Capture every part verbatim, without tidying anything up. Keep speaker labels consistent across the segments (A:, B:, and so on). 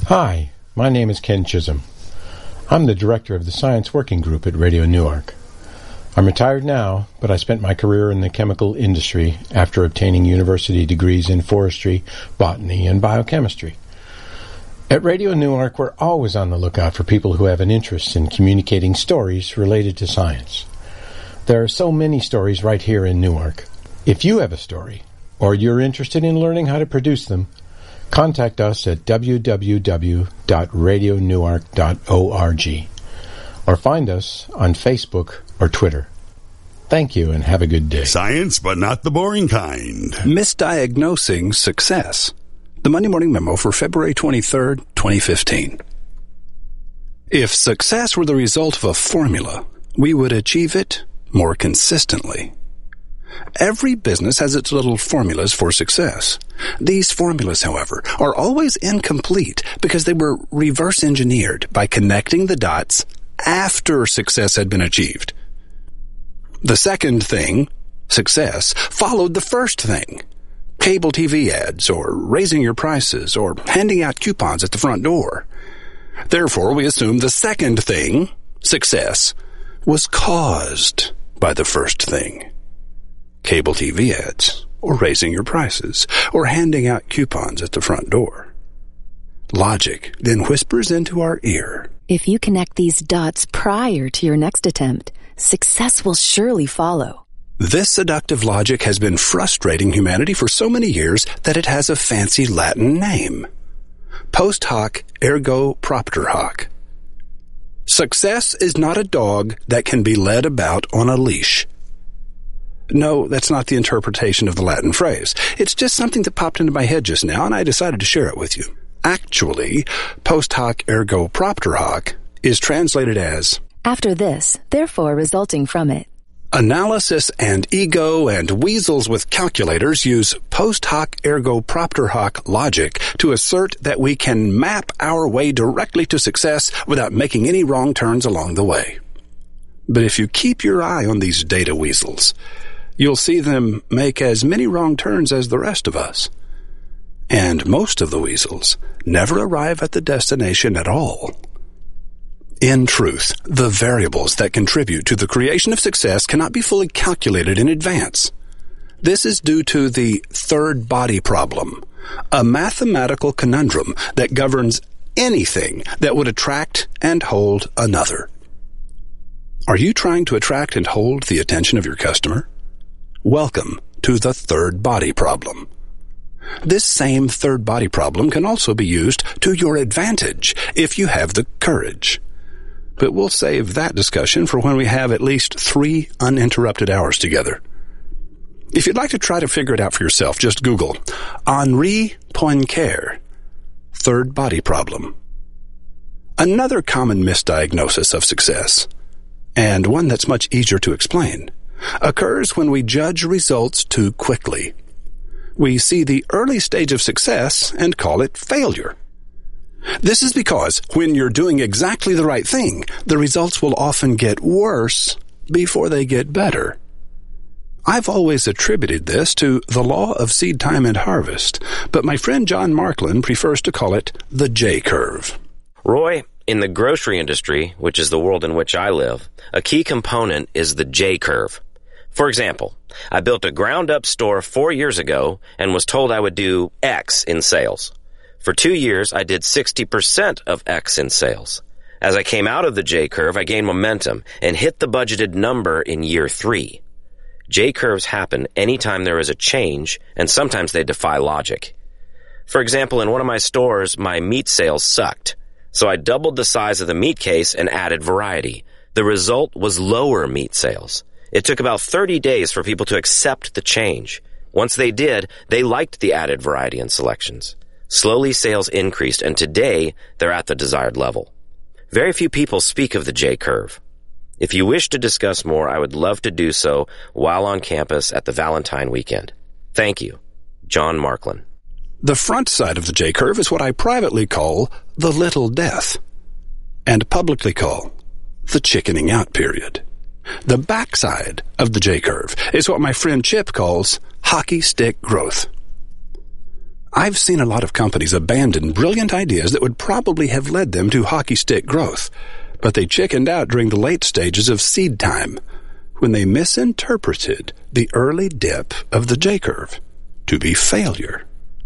A: Hi, my name is Ken Chisholm. I'm the director of the Science Working Group at Radio Newark. I'm retired now, but I spent my career in the chemical industry after obtaining university degrees in forestry, botany, and biochemistry. At Radio Newark, we're always on the lookout for people who have an interest in communicating stories related to science. There are so many stories right here in Newark. If you have a story, or you're interested in learning how to produce them, contact us at w w w dot radio newark dot org or find us on Facebook or Twitter. Thank you and have a good day.
B: Science, but not the boring kind.
C: Misdiagnosing success. The Monday Morning Memo for February twenty-third, twenty fifteen. If success were the result of a formula, we would achieve it more consistently. Every business has its little formulas for success. These formulas, however, are always incomplete because they were reverse engineered by connecting the dots after success had been achieved. The second thing, success, followed the first thing. Cable T V ads, or raising your prices, or handing out coupons at the front door. Therefore, we assume the second thing, success, was caused by the first thing. Cable T V ads, or raising your prices, or handing out coupons at the front door. Logic then whispers into our ear.
D: If you connect these dots prior to your next attempt, success will surely follow.
C: This seductive logic has been frustrating humanity for so many years that it has a fancy Latin name. Post hoc ergo propter hoc. Success is not a dog that can be led about on a leash. No, that's not the interpretation of the Latin phrase. It's just something that popped into my head just now, and I decided to share it with you. Actually, post hoc ergo propter hoc is translated as
D: after this, therefore resulting from it.
C: Analysis and ego and weasels with calculators use post hoc ergo propter hoc logic to assert that we can map our way directly to success without making any wrong turns along the way. But if you keep your eye on these data weasels, you'll see them make as many wrong turns as the rest of us. And most of the weasels never arrive at the destination at all. In truth, the variables that contribute to the creation of success cannot be fully calculated in advance. This is due to the third body problem, a mathematical conundrum that governs anything that would attract and hold another. Are you trying to attract and hold the attention of your customer? Welcome to the third body problem. This same third body problem can also be used to your advantage if you have the courage. But we'll save that discussion for when we have at least three uninterrupted hours together. If you'd like to try to figure it out for yourself, just Google Henri Poincaré, third body problem. Another common misdiagnosis of success, and one that's much easier to explain, occurs when we judge results too quickly. We see the early stage of success and call it failure. This is because when you're doing exactly the right thing, the results will often get worse before they get better. I've always attributed this to the law of seed time and harvest, but my friend John Marklin prefers to call it the J-curve.
E: Roy, in the grocery industry, which is the world in which I live, a key component is the J-curve. For example, I built a ground-up store four years ago and was told I would do X in sales. For two years, I did sixty percent of X in sales. As I came out of the J-curve, I gained momentum and hit the budgeted number in year three. J-curves happen anytime there is a change, and sometimes they defy logic. For example, in one of my stores, my meat sales sucked. So I doubled the size of the meat case and added variety. The result was lower meat sales. It took about thirty days for people to accept the change. Once they did, they liked the added variety and selections. Slowly, sales increased, and today, they're at the desired level. Very few people speak of the J-curve. If you wish to discuss more, I would love to do so while on campus at the Valentine weekend. Thank you. John Marklin.
C: The front side of the J-curve is what I privately call the little death, and publicly call the chickening out period. The backside of the J-curve is what my friend Chip calls hockey stick growth. I've seen a lot of companies abandon brilliant ideas that would probably have led them to hockey stick growth, but they chickened out during the late stages of seed time, when they misinterpreted the early dip of the J-curve to be failure.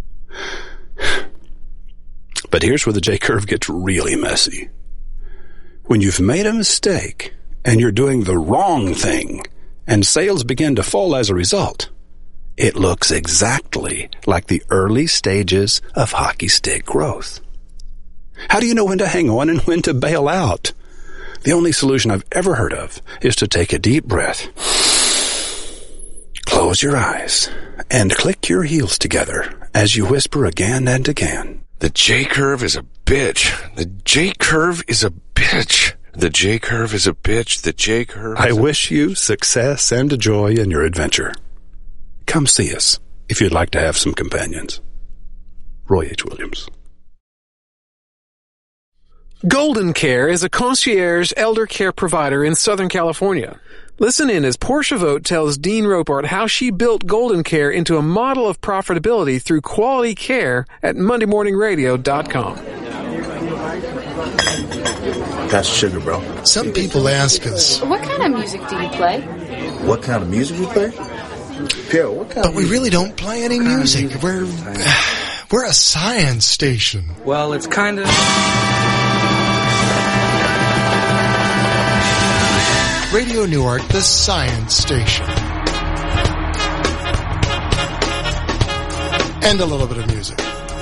C: But here's where the J-curve gets really messy. When you've made a mistake and you're doing the wrong thing and sales begin to fall as a result, it looks exactly like the early stages of hockey stick growth. How do you know when to hang on and when to bail out? The only solution I've ever heard of is to take a deep breath, close your eyes, and click your heels together as you whisper again and again.
F: The J-curve is a bitch. The J-curve is a bitch. The J-curve is a bitch. The J-curve
C: I
F: is a...
C: wish you success and joy in your adventure. Come see us if you'd like to have some companions. Roy H. Williams.
G: Golden Care is a concierge elder care provider in Southern California. Listen in as Portia Vogt tells Dean Ropart how she built Golden Care into a model of profitability through quality care at monday morning radio dot com.
H: That's sugar, bro.
I: Some people ask us,
J: what kind of music do you play?
H: What kind of music we play? Pierre, what kind
I: but
H: of
I: we
H: music?
I: really don't play any music. music. We're we're a science station.
K: Well, it's kind of...
I: Radio Newark, the science station. And a little bit of music.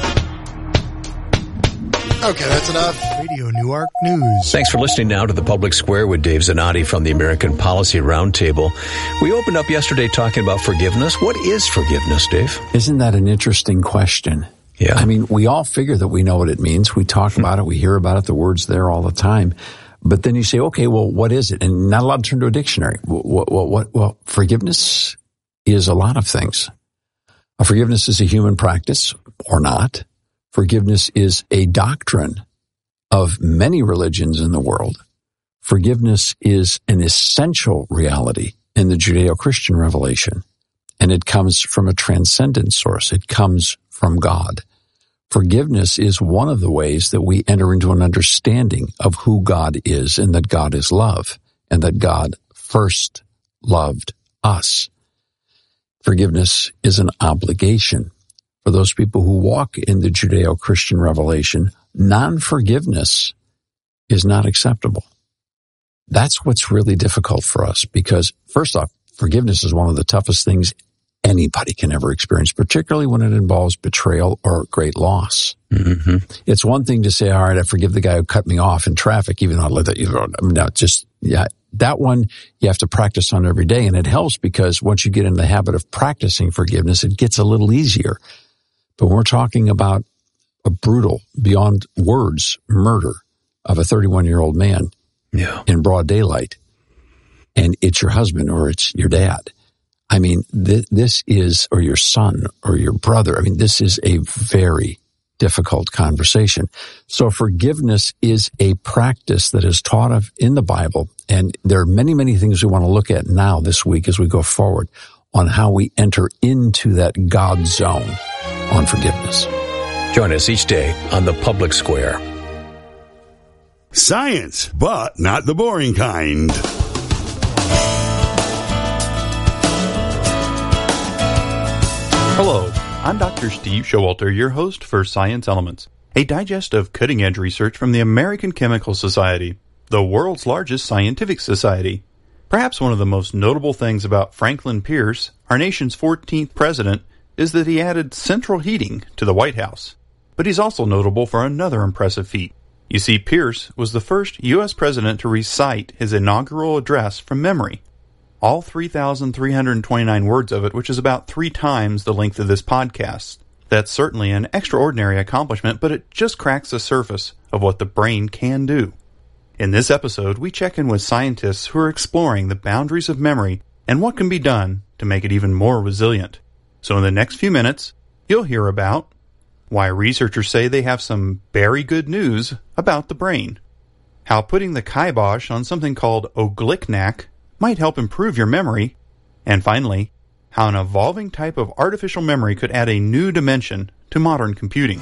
I: Okay, that's enough. Radio Newark News.
L: Thanks for listening now to The Public Square with Dave Zanotti from the American Policy Roundtable. We opened up yesterday talking about forgiveness. What is forgiveness, Dave?
M: Isn't that an interesting question?
L: Yeah.
M: I mean, we all figure that we know what it means. We talk about it. We hear about it. The word's there all the time. But then you say, okay, well, what is it? And not allowed to turn to a dictionary. What, what, what, well, forgiveness is a lot of things. A forgiveness is a human practice or not. Forgiveness is a doctrine of many religions in the world. Forgiveness is an essential reality in the Judeo-Christian revelation. And it comes from a transcendent source. It comes from God. Forgiveness is one of the ways that we enter into an understanding of who God is and that God is love and that God first loved us. Forgiveness is an obligation. For those people who walk in the Judeo-Christian revelation, non-forgiveness is not acceptable. That's what's really difficult for us because, first off, forgiveness is one of the toughest things anybody can ever experience, particularly when it involves betrayal or great loss.
L: Mm-hmm.
M: It's one thing to say, all right, I forgive the guy who cut me off in traffic, even though I let that, you know, I mean, no, just, yeah, that one you have to practice on every day. And it helps because once you get in the habit of practicing forgiveness, it gets a little easier. But when we're talking about a brutal, beyond words, murder of a thirty-one-year-old man
L: yeah.
M: in broad daylight, and it's your husband or it's your dad, I mean, th- this is, or your son or your brother, I mean, this is a very difficult conversation. So forgiveness is a practice that is taught of in the Bible, and there are many, many things we want to look at now this week as we go forward on how we enter into that God zone on forgiveness.
L: Join us each day on The Public Square.
B: Science, but not the boring kind.
N: Hello, I'm Doctor Steve Showalter, your host for Science Elements, a digest of cutting-edge research from the American Chemical Society, the world's largest scientific society. Perhaps one of the most notable things about Franklin Pierce, our nation's fourteenth president, is that he added central heating to the White House. But he's also notable for another impressive feat. You see, Pierce was the first U S president to recite his inaugural address from memory. All three thousand three hundred twenty-nine words of it, which is about three times the length of this podcast. That's certainly an extraordinary accomplishment, but it just cracks the surface of what the brain can do. In this episode, we check in with scientists who are exploring the boundaries of memory and what can be done to make it even more resilient. So in the next few minutes, you'll hear about why researchers say they have some very good news about the brain, how putting the kibosh on something called Oglicnac might help improve your memory, and finally, how an evolving type of artificial memory could add a new dimension to modern computing.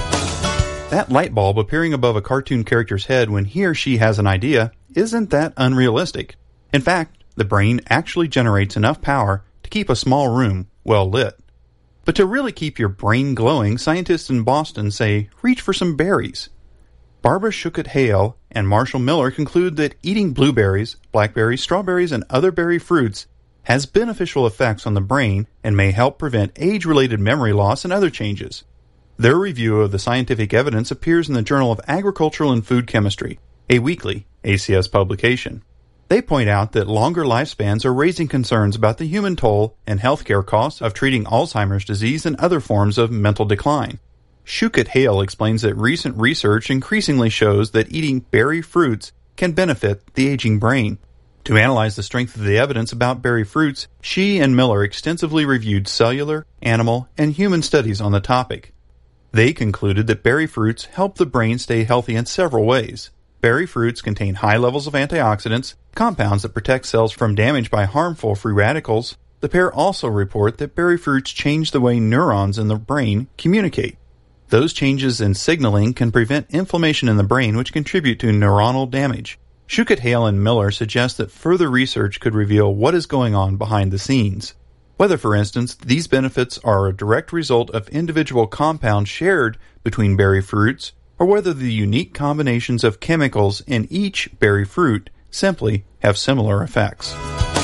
N: That light bulb appearing above a cartoon character's head when he or she has an idea isn't that unrealistic. In fact, the brain actually generates enough power to keep a small room well lit. But to really keep your brain glowing, scientists in Boston say reach for some berries. Barbara Schuchat-Hale and Marshall Miller conclude that eating blueberries, blackberries, strawberries, and other berry fruits has beneficial effects on the brain and may help prevent age-related memory loss and other changes. Their review of the scientific evidence appears in the Journal of Agricultural and Food Chemistry, a weekly A C S publication. They point out that longer lifespans are raising concerns about the human toll and healthcare costs of treating Alzheimer's disease and other forms of mental decline. Schuchat-Hale explains that recent research increasingly shows that eating berry fruits can benefit the aging brain. To analyze the strength of the evidence about berry fruits, she and Miller extensively reviewed cellular, animal, and human studies on the topic. They concluded that berry fruits help the brain stay healthy in several ways. Berry fruits contain high levels of antioxidants, compounds that protect cells from damage by harmful free radicals. The pair also report that berry fruits change the way neurons in the brain communicate. Those changes in signaling can prevent inflammation in the brain, which contribute to neuronal damage. Schuchat-Hale and Miller suggest that further research could reveal what is going on behind the scenes. Whether, for instance, these benefits are a direct result of individual compounds shared between berry fruits, or whether the unique combinations of chemicals in each berry fruit simply have similar effects.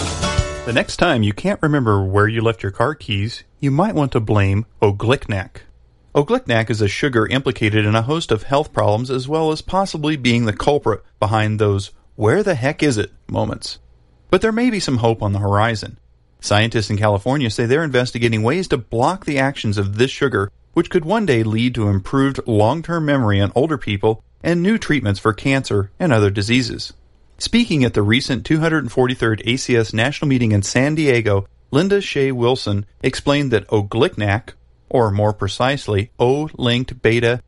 N: The next time you can't remember where you left your car keys, you might want to blame Oglicnac. Oglicnac is a sugar implicated in a host of health problems, as well as possibly being the culprit behind those "where the heck is it" moments. But there may be some hope on the horizon. Scientists in California say they're investigating ways to block the actions of this sugar, which could one day lead to improved long-term memory in older people and new treatments for cancer and other diseases. Speaking at the recent two hundred forty-third A C S National Meeting in San Diego, Linda Shea Wilson explained that Oglicnac, or more precisely, O-linked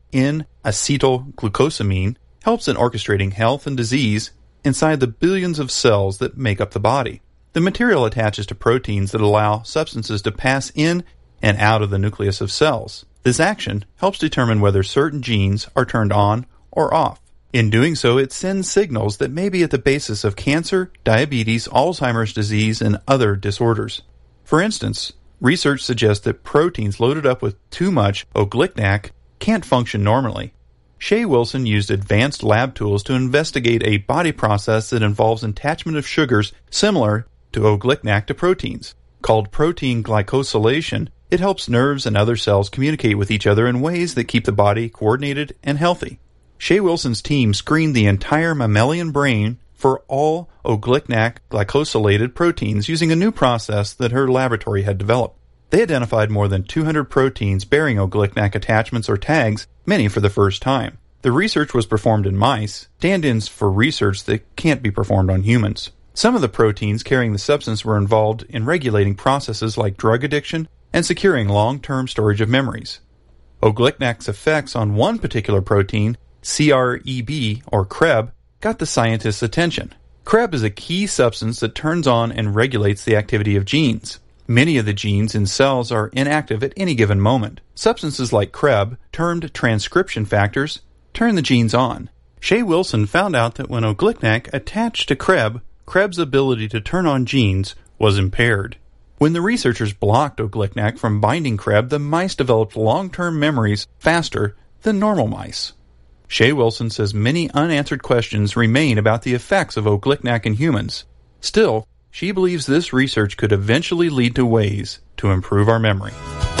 N: beta-N-acetylglucosamine, helps in orchestrating health and disease inside the billions of cells that make up the body. The material attaches to proteins that allow substances to pass in and out of the nucleus of cells. This action helps determine whether certain genes are turned on or off. In doing so, it sends signals that may be at the basis of cancer, diabetes, Alzheimer's disease, and other disorders. For instance, research suggests that proteins loaded up with too much Oglicnac can't function normally. Shea Wilson used advanced lab tools to investigate a body process that involves attachment of sugars similar to Oglicnac to proteins. Called protein glycosylation, it helps nerves and other cells communicate with each other in ways that keep the body coordinated and healthy. Shea Wilson's team screened the entire mammalian brain for all Oglicnac glycosylated proteins using a new process that her laboratory had developed. They identified more than two hundred proteins bearing Oglicnac attachments or tags, many for the first time. The research was performed in mice, stand-ins for research that can't be performed on humans. Some of the proteins carrying the substance were involved in regulating processes like drug addiction and securing long-term storage of memories. Oglicnac's effects on one particular protein, C R E B or C R E B, got the scientists' attention. C R E B is a key substance that turns on and regulates the activity of genes. Many of the genes in cells are inactive at any given moment. Substances like C R E B, termed transcription factors, turn the genes on. Shea Wilson found out that when Oglicnac attached to C R E B, C R E B's ability to turn on genes was impaired. When the researchers blocked Oglicnac from binding C R E B, the mice developed long-term memories faster than normal mice. Shea Wilson says many unanswered questions remain about the effects of Oglicnac in humans. Still, she believes this research could eventually lead to ways to improve our memory.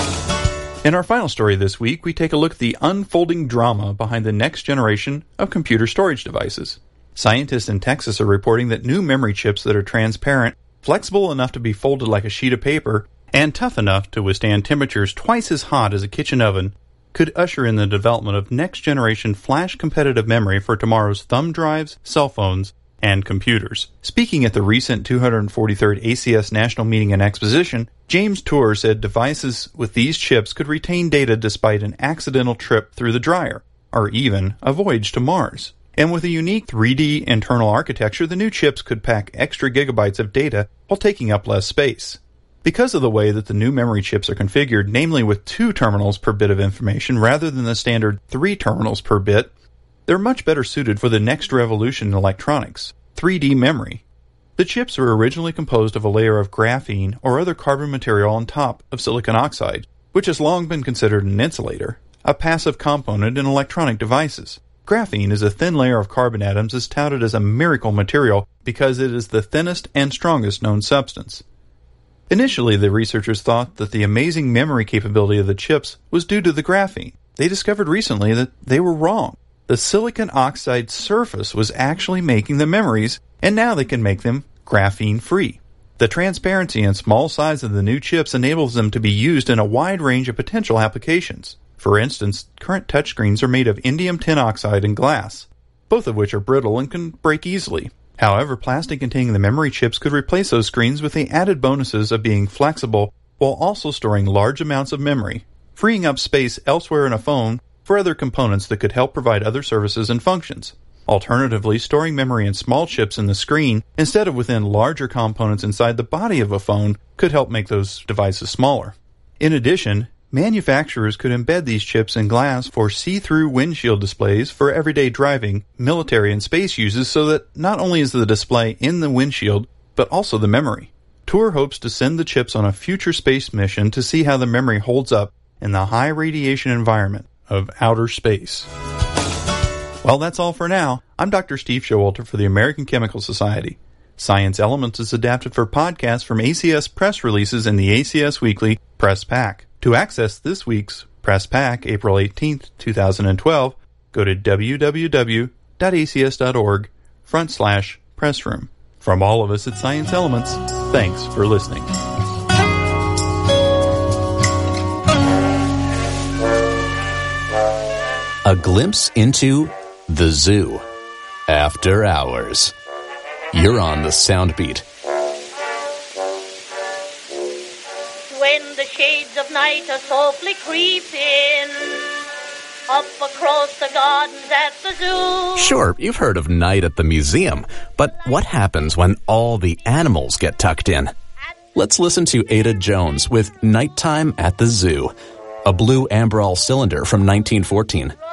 N: In our final story this week, we take a look at the unfolding drama behind the next generation of computer storage devices. Scientists in Texas are reporting that new memory chips that are transparent, flexible enough to be folded like a sheet of paper, and tough enough to withstand temperatures twice as hot as a kitchen oven could usher in the development of next-generation flash-competitive memory for tomorrow's thumb drives, cell phones, and computers. Speaking at the recent two hundred forty-third A C S National Meeting and Exposition, James Tour said devices with these chips could retain data despite an accidental trip through the dryer, or even a voyage to Mars. And with a unique three D internal architecture, the new chips could pack extra gigabytes of data while taking up less space. Because of the way that the new memory chips are configured, namely with two terminals per bit of information rather than the standard three terminals per bit, they're much better suited for the next revolution in electronics, three D memory. The chips were originally composed of a layer of graphene or other carbon material on top of silicon oxide, which has long been considered an insulator, a passive component in electronic devices. Graphene is a thin layer of carbon atoms is touted as a miracle material because it is the thinnest and strongest known substance. Initially, the researchers thought that the amazing memory capability of the chips was due to the graphene. They discovered recently that they were wrong. The silicon oxide surface was actually making the memories, and now they can make them graphene-free. The transparency and small size of the new chips enables them to be used in a wide range of potential applications. For instance, current touchscreens are made of indium tin oxide and glass, both of which are brittle and can break easily. However, plastic containing the memory chips could replace those screens with the added bonuses of being flexible while also storing large amounts of memory, freeing up space elsewhere in a phone for other components that could help provide other services and functions. Alternatively, storing memory in small chips in the screen instead of within larger components inside the body of a phone could help make those devices smaller. In addition, manufacturers could embed these chips in glass for see-through windshield displays for everyday driving, military, and space uses so that not only is the display in the windshield, but also the memory. Tour hopes to send the chips on a future space mission to see how the memory holds up in the high radiation environment of outer space. Well, that's all for now. I'm Doctor Steve Showalter for the American Chemical Society. Science Elements is adapted for podcasts from A C S press releases in the A C S Weekly Press Pack. To access this week's Press Pack, April eighteenth, twenty twelve, go to w w w dot a c s dot org front slash press room. From all of us at Science Elements, thanks for listening.
J: A glimpse into the zoo. After hours. You're on the sound beat.
K: When the shades of night are softly creeping up across the gardens at the zoo.
J: Sure, you've heard of night at the museum, but what happens when all the animals get tucked in? Let's listen to Ada Jones with Nighttime at the Zoo, a blue Amberol cylinder from nineteen fourteen.